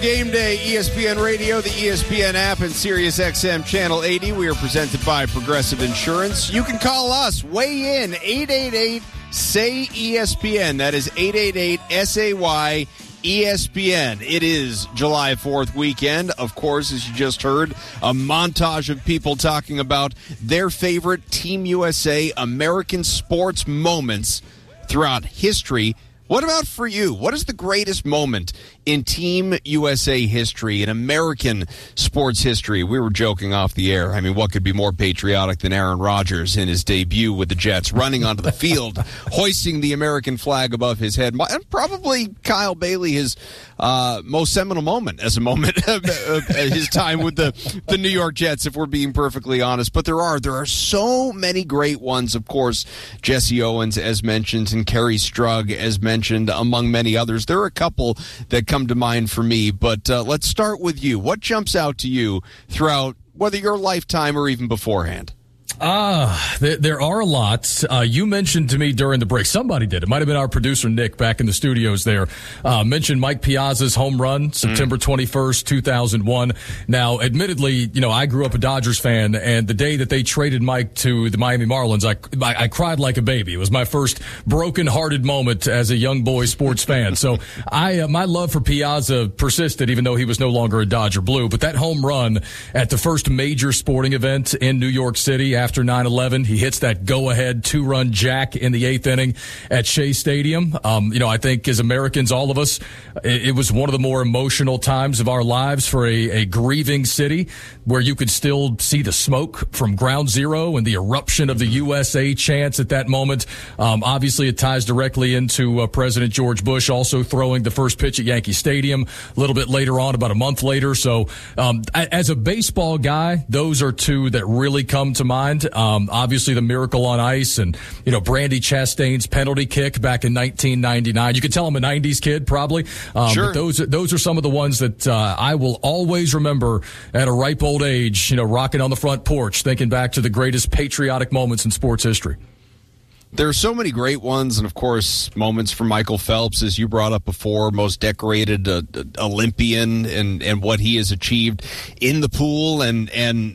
Game Day, ESPN Radio, the ESPN app, and Sirius XM Channel 80. We are presented by Progressive Insurance. You can call us. Weigh in, 888-SAY-ESPN. That is 888-SAY-ESPN. It is July 4th weekend. Of course, as you just heard, a montage of people talking about their favorite Team USA American sports moments throughout history. What about for you? What is the greatest moment in Team USA history, in American sports history? We were joking off the air. I mean, what could be more patriotic than Aaron Rodgers in his debut with the Jets, running onto the field, hoisting the American flag above his head? And probably Kyle Bailey, his most seminal moment as a moment of his time with the New York Jets, if we're being perfectly honest. But there are so many great ones, of course. Jesse Owens, as mentioned, and Kerry Strug, as mentioned, among many others. There are a couple that come to mind for me, but let's start with you. What jumps out to you throughout, whether your lifetime or even beforehand? There are a lot. You mentioned to me during the break, somebody did. It might have been our producer, Nick, back in the studios there, mentioned Mike Piazza's home run, September 21st, 2001. Now, admittedly, I grew up a Dodgers fan, and the day that they traded Mike to the Miami Marlins, I cried like a baby. It was my first broken-hearted moment as a young boy sports fan. So my love for Piazza persisted, even though he was no longer a Dodger Blue. But that home run at the first major sporting event in New York City after 9/11, he hits that go-ahead 2-run jack in the 8th inning at Shea Stadium. I think as Americans, all of us, it was one of the more emotional times of our lives for a grieving city, where you could still see the smoke from Ground Zero and the eruption of the USA chants at that moment. Obviously, it ties directly into President George Bush also throwing the first pitch at Yankee Stadium a little bit later on, about a month later. So as a baseball guy, those are two that really come to mind. Obviously, the Miracle on Ice and, Brandi Chastain's penalty kick back in 1999. You could tell I'm a 90s kid, probably. Sure. But those are some of the ones that I will always remember at a ripe old age, rocking on the front porch, thinking back to the greatest patriotic moments in sports history. There are so many great ones, and of course, moments from Michael Phelps, as you brought up before, most decorated Olympian, and what he has achieved in the pool, and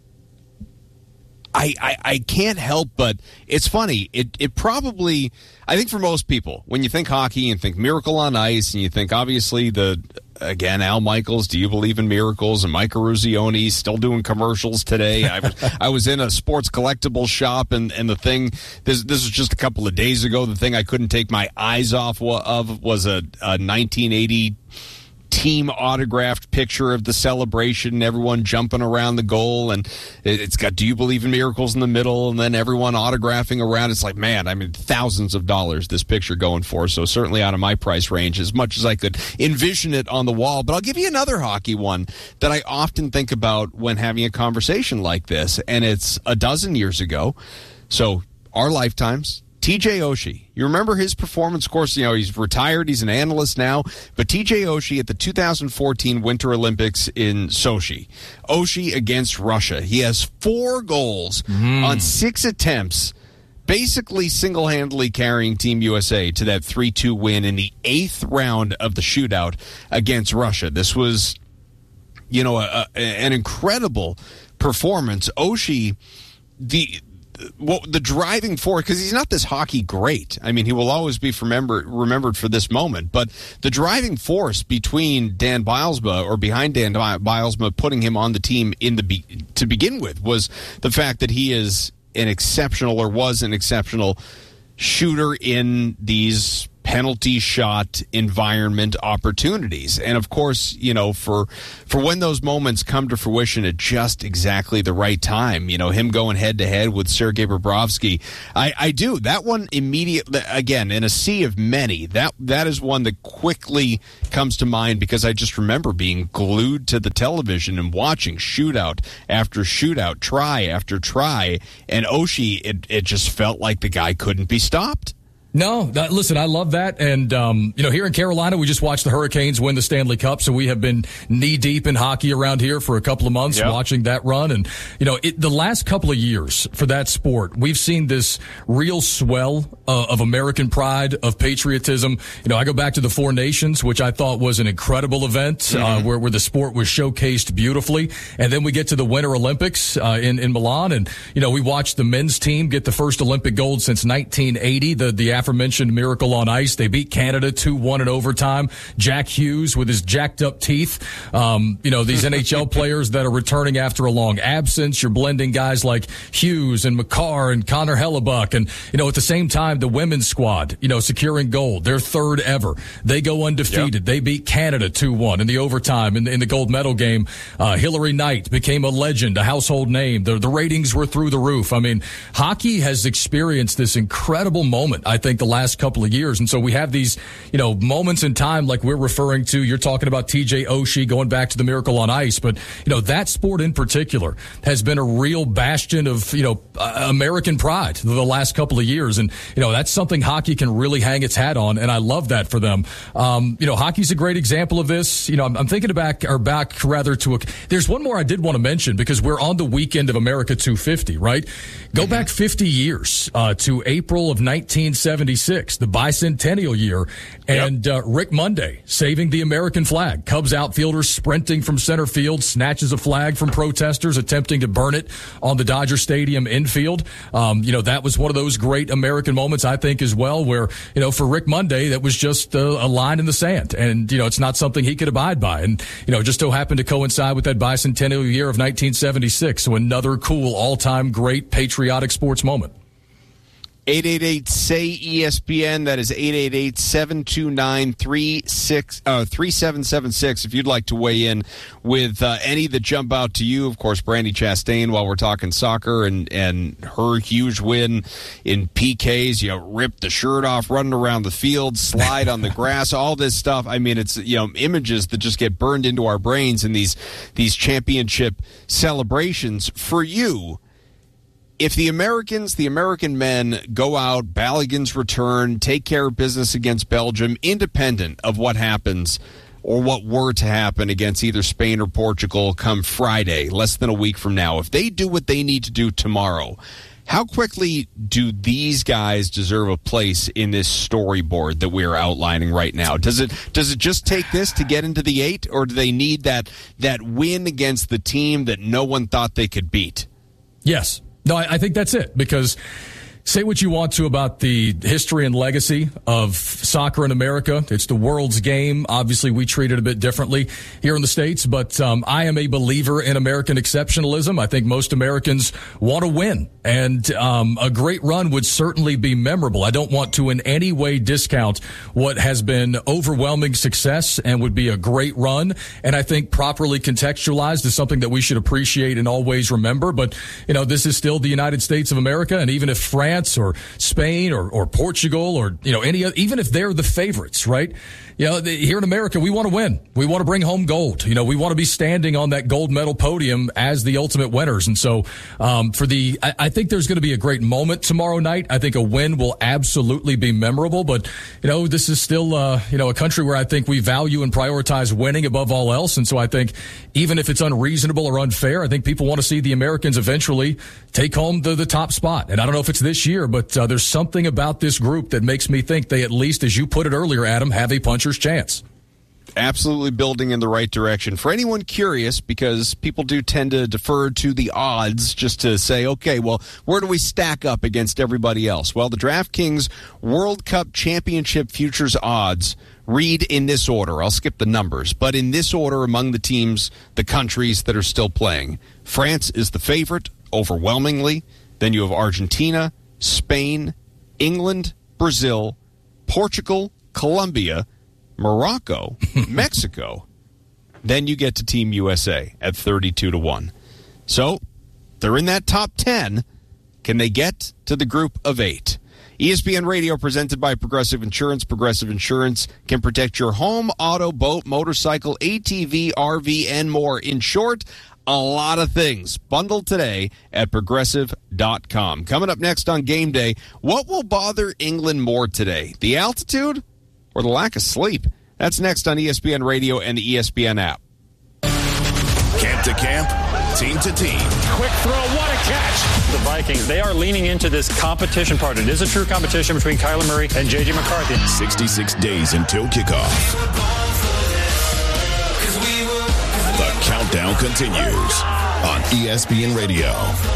I can't help but, it's funny, it probably, I think for most people, when you think hockey and think Miracle on Ice, and you think obviously Al Michaels, Do You Believe in Miracles, and Mike Eruzione still doing commercials today. I was in a sports collectible shop, and the thing, this was just a couple of days ago, the thing I couldn't take my eyes off of was a 1980 team autographed picture of the celebration, everyone jumping around the goal, and it's got Do You Believe in Miracles in the middle, and then everyone autographing around. It's like, man, I mean, thousands of dollars this picture going for, so certainly out of my price range as much as I could envision it on the wall. But I'll give you another hockey one that I often think about when having a conversation like this, and it's a dozen years ago, so our lifetimes. TJ Oshie. You remember his performance? Of course, he's retired. He's an analyst now. But TJ Oshie at the 2014 Winter Olympics in Sochi. Oshie against Russia. He has 4 goals on 6 attempts, basically single-handedly carrying Team USA to that 3-2 win in the 8th round of the shootout against Russia. This was, an incredible performance. Oshie, the driving force, because he's not this hockey great. I mean, he will always be remembered for this moment. But the driving force behind Dan Bylsma, putting him on the team to begin with, was the fact that he is was an exceptional shooter in these penalty shot environment opportunities. And of course, for when those moments come to fruition at just exactly the right time, him going head to head with Sergei Bobrovsky, I do. That one immediately, again, in a sea of many, that is one that quickly comes to mind, because I just remember being glued to the television and watching shootout after shootout, try after try, and Oshie, it just felt like the guy couldn't be stopped. No, listen, I love that. And, here in Carolina, we just watched the Hurricanes win the Stanley Cup. So we have been knee deep in hockey around here for a couple of months watching that run. And, the last couple of years for that sport, we've seen this real swell of American pride, of patriotism. I go back to the Four Nations, which I thought was an incredible event where the sport was showcased beautifully. And then we get to the Winter Olympics in Milan. And, we watched the men's team get the first Olympic gold since 1980, the aforementioned Miracle on Ice. They beat Canada 2-1 in overtime. Jack Hughes with his jacked up teeth. These NHL players that are returning after a long absence. You're blending guys like Hughes and McCarr and Connor Hellebuck. And, at the same time, the women's squad, securing gold. Their third ever. They go undefeated. Yep. They beat Canada 2-1 in the overtime in the gold medal game. Hillary Knight became a legend, a household name. The ratings were through the roof. I mean, hockey has experienced this incredible moment, I think, the last couple of years. And so we have these, moments in time like we're referring to. You're talking about TJ Oshie going back to the Miracle on Ice. But, that sport in particular has been a real bastion of, American pride the last couple of years. And, that's something hockey can really hang its hat on. And I love that for them. Hockey's a great example of this. I'm thinking back to there's one more I did want to mention because we're on the weekend of America 250, right? Go back 50 years to April of 1976, the bicentennial year, and Rick Monday saving the American flag. Cubs outfielders sprinting from center field, snatches a flag from protesters attempting to burn it on the Dodger Stadium infield. That was one of those great American moments, I think, as well, where, for Rick Monday, that was just a line in the sand. And, it's not something he could abide by. And, just so happened to coincide with that bicentennial year of 1976. So another cool, all-time great patriotic sports moment. 888-SAY-ESPN. That is 888-729-3776. If you'd like to weigh in with any that jump out to you. Of course, Brandi Chastain, while we're talking soccer and her huge win in PKs, rip the shirt off, running around the field, slide on the grass, all this stuff. I mean, it's, images that just get burned into our brains in these championship celebrations. For you, if the American men go out, Balogun's return, take care of business against Belgium, independent of what happens or what were to happen against either Spain or Portugal come Friday, less than a week from now, if they do what they need to do tomorrow, how quickly do these guys deserve a place in this storyboard that we're outlining right now? Does it just take this to get into the 8, or do they need that win against the team that no one thought they could beat? Yes. No, I think that's it, because say what you want to about the history and legacy of soccer in America. It's the world's game. Obviously, we treat it a bit differently here in the States, but I am a believer in American exceptionalism. I think most Americans want to win, and a great run would certainly be memorable. I don't want to in any way discount what has been overwhelming success and would be a great run, and I think properly contextualized is something that we should appreciate and always remember. But, this is still the United States of America, and even if France or Spain or Portugal or, even if they're the favorites, right? Here in America, we want to win. We want to bring home gold. We want to be standing on that gold medal podium as the ultimate winners. And so, I think there's going to be a great moment tomorrow night. I think a win will absolutely be memorable, but, this is still, a country where I think we value and prioritize winning above all else. And so I think even if it's unreasonable or unfair, I think people want to see the Americans eventually take home the top spot. And I don't know if it's this year, but there's something about this group that makes me think they, at least, as you put it earlier, Adam, have a puncher's chance. Absolutely building in the right direction. For anyone curious, because people do tend to defer to the odds just to say, okay, well, where do we stack up against everybody else? Well, the DraftKings World Cup Championship Futures odds read in this order. I'll skip the numbers, but in this order among the teams, the countries that are still playing. France is the favorite overwhelmingly. Then you have Argentina, Spain, England, Brazil, Portugal, Colombia, Morocco, Mexico. Then you get to Team USA at 32-1. So they're in that top 10. Can they get to the group of 8? ESPN Radio presented by Progressive Insurance. Progressive Insurance can protect your home, auto, boat, motorcycle, ATV, RV, and more. In short, a lot of things. Bundle today at Progressive.com. Coming up next on Game Day, what will bother England more today? The altitude or the lack of sleep? That's next on ESPN Radio and the ESPN app. Camp to camp, team to team. Quick throw, what a catch. The Vikings, they are leaning into this competition part. It is a true competition between Kyler Murray and J.J. McCarthy. 66 days until kickoff. The countdown continues on ESPN Radio.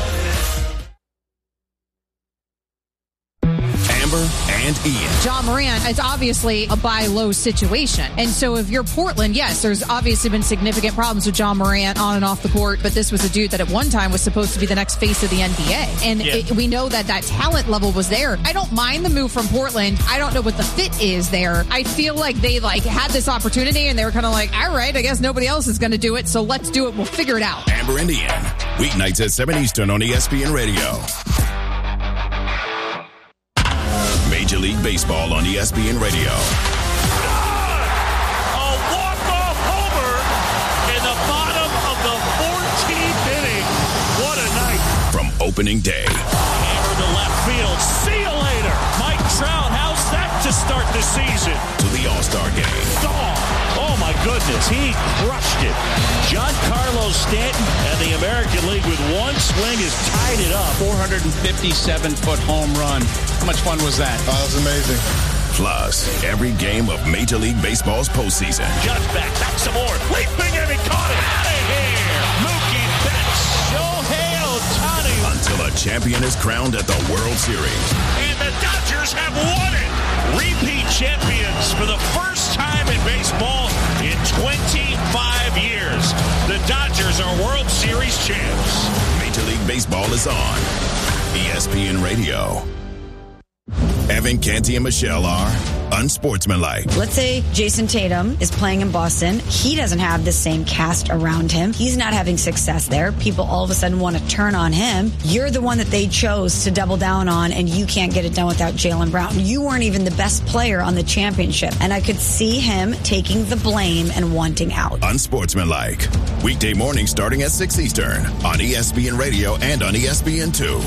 Amber and Ian. Ja Morant, it's obviously a buy low situation. And so if you're Portland, yes, there's obviously been significant problems with Ja Morant on and off the court, but this was a dude that at one time was supposed to be the next face of the NBA. And we know that talent level was there. I don't mind the move from Portland. I don't know what the fit is there. I feel like they had this opportunity and they were kind of like, all right, I guess nobody else is going to do it, so let's do it. We'll figure it out. Amber and Ian, weeknights at 7 Eastern on ESPN Radio. Major League Baseball on ESPN Radio. A walk-off homer in the bottom of the 14th inning. What a night. From opening day. Hammer to left field. See you later. Mike Trout, how's that to start the season? To the All-Star Game. Oh my goodness, he crushed it. Giancarlo Stanton and the American League with one swing has tied it up. 457-foot home run. How much fun was that? Oh, that was amazing. Plus, every game of Major League Baseball's postseason. Just back some more. Leaping and he caught it. Out of here. Mookie Betts. Shohei Ohtani. Until a champion is crowned at the World Series. And the Dodgers have won it. Repeat champions for the first time in baseball in 25 years. The Dodgers are World Series champs. Major League Baseball is on ESPN Radio. Evan, Canty, and Michelle are unsportsmanlike. Let's say Jason Tatum is playing in Boston. He doesn't have the same cast around him. He's not having success there. People all of a sudden want to turn on him. You're the one that they chose to double down on, and you can't get it done without Jaylen Brown. You weren't even the best player on the championship, and I could see him taking the blame and wanting out. Unsportsmanlike. Weekday morning starting at 6 Eastern on ESPN Radio and on ESPN2.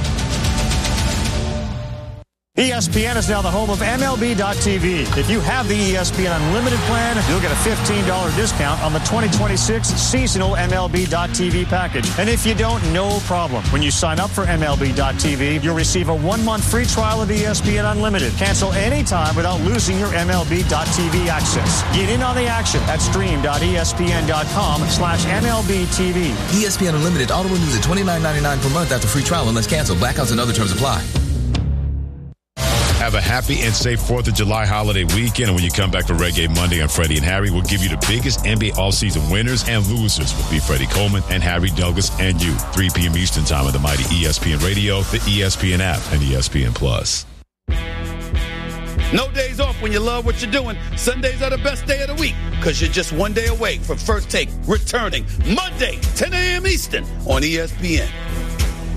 ESPN is now the home of MLB.tv. If you have the ESPN Unlimited plan, you'll get a $15 discount on the 2026 seasonal MLB.tv package. And if you don't, no problem. When you sign up for MLB.tv, you'll receive a 1-month free trial of ESPN Unlimited. Cancel anytime without losing your MLB.tv access. Get in on the action at stream.espn.com/MLBTV. ESPN Unlimited auto renews at $29.99 per month after free trial unless canceled. Blackouts and other terms apply. Have a happy and safe 4th of July holiday weekend. And when you come back for Reggae Monday on Freddie and Harry, we'll give you the biggest NBA offseason winners and losers. Will be Freddie Coleman and Harry Douglas and you. 3 p.m. Eastern time on the mighty ESPN Radio, the ESPN app, and ESPN Plus. No days off when you love what you're doing. Sundays are the best day of the week because you're just one day away from First Take returning Monday, 10 a.m. Eastern on ESPN.